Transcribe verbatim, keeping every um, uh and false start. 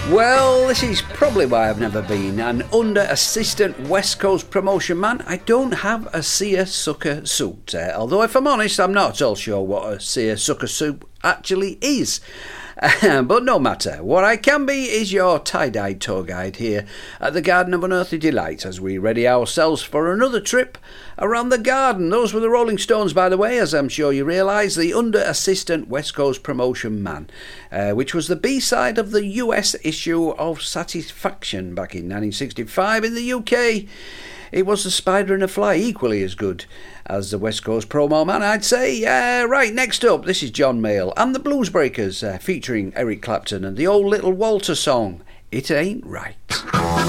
Well, this is probably why I've never been an under-assistant West Coast promotion man. I don't have a seersucker suit. Uh, although, if I'm honest, I'm not at all sure what a seersucker suit actually is. Uh, but no matter. What I can be is your tie-dyed tour guide here at the Garden of Unearthly Delights as we ready ourselves for another trip around the garden. Those were the Rolling Stones, by the way, as I'm sure you realise, the under-assistant West Coast promotion man, uh, which was the B-side of the U S issue of Satisfaction back in nineteen sixty-five. In the U K, it was The Spider and a Fly, equally as good as the West Coast promo man, I'd say. Uh, right, next up, this is John Mayall and the Bluesbreakers, uh, featuring Eric Clapton and the old Little Walter song, It Ain't Right.